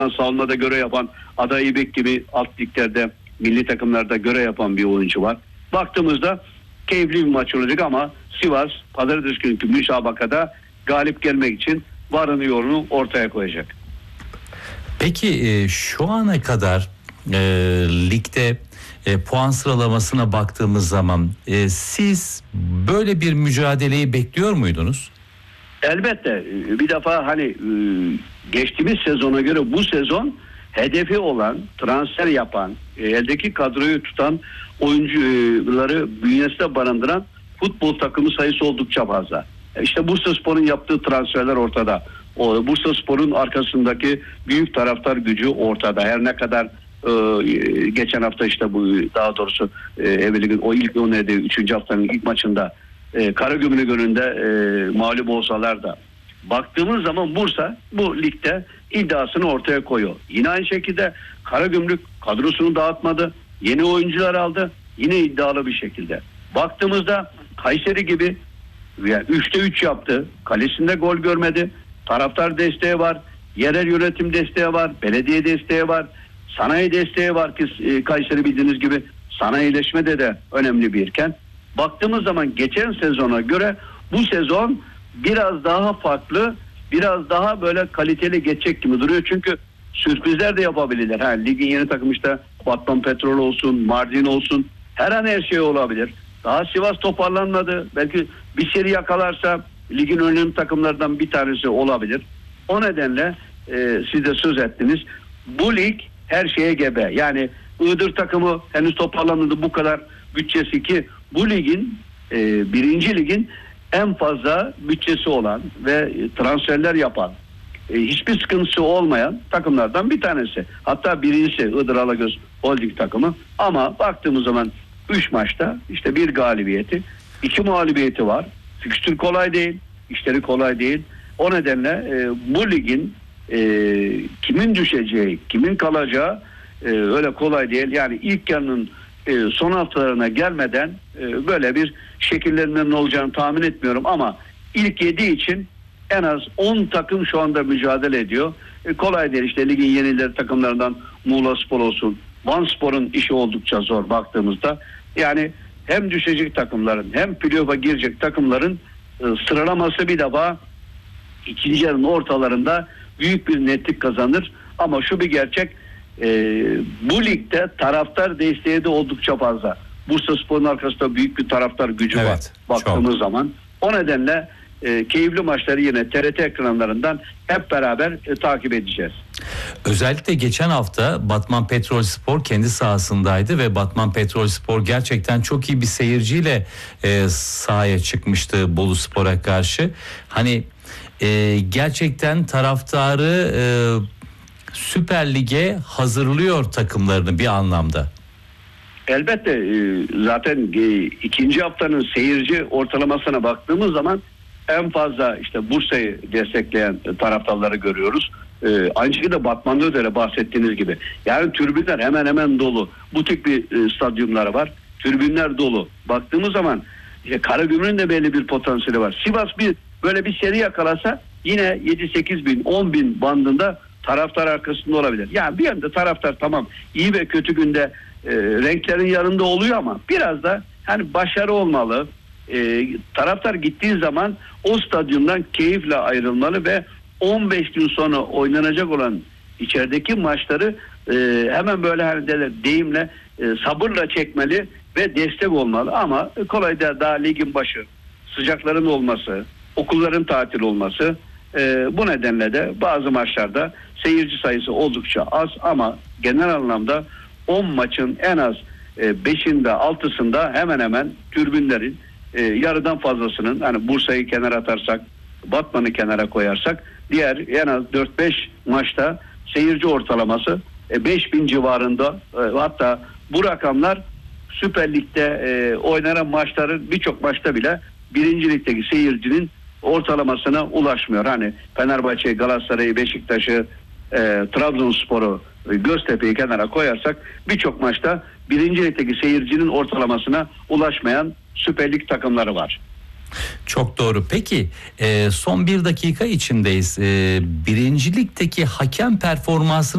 savunmada görev yapan, Ada İbek gibi alt liglerde, milli takımlarda görev yapan bir oyuncu var. Baktığımızda keyifli bir maç olacak ama Sivas pazartesi günkü müsabakada galip gelmek için varını yoğunu ortaya koyacak. Peki şu ana kadar ligde puan sıralamasına baktığımız zaman siz böyle bir mücadeleyi bekliyor muydunuz? Elbette. Bir defa hani geçtiğimiz sezona göre bu sezon hedefi olan, transfer yapan, eldeki kadroyu tutan oyuncuları bünyesinde barındıran futbol takımı sayısı oldukça fazla. İşte Bursaspor'un yaptığı transferler ortada. Bursaspor'un arkasındaki büyük taraftar gücü ortada. Her ne kadar geçen hafta işte bu daha doğrusu evveli o ilk 3. haftanın ilk maçında Karagümrük önünde mağlup olsalar da baktığımız zaman Bursa bu ligde iddiasını ortaya koyuyor. Yine aynı şekilde Karagümrük kadrosunu dağıtmadı. Yeni oyuncular aldı. Yine iddialı bir şekilde. Baktığımızda Kayseri gibi 3'te 3 yaptı. Kalesinde gol görmedi. Taraftar desteği var. Yerel yönetim desteği var. Belediye desteği var. Sanayi desteği var ki Kayseri bildiğiniz gibi sanayileşmede de önemli bir kent. Baktığımız zaman geçen sezona göre bu sezon biraz daha farklı, biraz daha böyle kaliteli geçecek gibi duruyor. Çünkü sürprizler de yapabilirler. Ligin yeni takımı işte Batman Petrol olsun, Mardin olsun, her an her şey olabilir. Daha Sivas toparlanmadı. Belki bir seri yakalarsa ligin önemli takımlardan bir tanesi olabilir. O nedenle siz de söz ettiniz. Bu lig her şeye gebe. Yani Iğdır takımı henüz toparlanmadı, bu kadar bütçesi ki bu ligin birinci ligin en fazla bütçesi olan ve transferler yapan, hiçbir sıkıntısı olmayan takımlardan bir tanesi. Hatta birincisi Iğdır Alagöz Holding takımı. Ama baktığımız zaman 3 maçta işte bir galibiyeti, 2 mağlubiyeti var. Fikstür kolay değil, işleri kolay değil. O nedenle bu ligin kimin düşeceği, kimin kalacağı öyle kolay değil. Yani ilk yarının son haftalarına gelmeden böyle bir şekillenmenin olacağını tahmin etmiyorum ama ilk 7 için en az 10 takım şu anda mücadele ediyor. Kolay değil işte ligin yenileri takımlarından Muğlaspor olsun, Vanspor'un işi oldukça zor baktığımızda. Yani hem düşecek takımların hem playoff'a girecek takımların sıralaması bir defa ikinci yarının ortalarında büyük bir netlik kazanır. Ama şu bir gerçek, bu ligde taraftar desteği de oldukça fazla. Bursaspor'un arkasında büyük bir taraftar gücü var baktığımız zaman. O nedenle keyifli maçları yine TRT ekranlarından hep beraber takip edeceğiz. Özellikle geçen hafta Batman Petrolspor kendi sahasındaydı ve Batman Petrolspor gerçekten çok iyi bir seyirciyle sahaya çıkmıştı Boluspor'a karşı. Hani gerçekten taraftarı Süper Lig'e hazırlıyor takımlarını bir anlamda. Elbette zaten ikinci haftanın seyirci ortalamasına baktığımız zaman en fazla işte Bursa'yı destekleyen taraftarları görüyoruz. Aynı şekilde Batman'da da öyle bahsettiğiniz gibi. Yani tribünler hemen hemen dolu. Bu tip bir stadyumları var. Tribünler dolu. Baktığımız zaman Karagümrük'ün de belli bir potansiyeli var. Sivas böyle bir seri yakalasa yine 7-8 bin 10 bin bandında taraftar arkasında olabilir. Yani bir yanda taraftar tamam iyi ve kötü günde renklerin yanında oluyor ama biraz da hani başarı olmalı. Taraftar gittiği zaman o stadyumdan keyifle ayrılmalı ve 15 gün sonra oynanacak olan içerideki maçları hemen böyle hani deyimle sabırla çekmeli ve destek olmalı. Ama kolay da daha ligin başı, sıcakların olması, okulların tatil olması, bu nedenle de bazı maçlarda seyirci sayısı oldukça az ama genel anlamda 10 maçın en az 5'inde 6'sında hemen hemen tribünlerin yarıdan fazlasının, hani Bursa'yı kenara atarsak, Batman'ı kenara koyarsak diğer en az 4-5 maçta seyirci ortalaması 5000 civarında, hatta bu rakamlar Süper Lig'de oynanan maçların birçok maçta bile birinci ligdeki seyircinin ortalamasına ulaşmıyor. Hani Fenerbahçe'yi, Galatasaray'ı, Beşiktaş'ı, Trabzonspor'u, Göztepe'yi kenara koyarsak birçok maçta birinci ligdeki seyircinin ortalamasına ulaşmayan Süper Lig takımları var. Çok doğru. Peki son bir dakika içindeyiz. Birinci ligdeki hakem performansını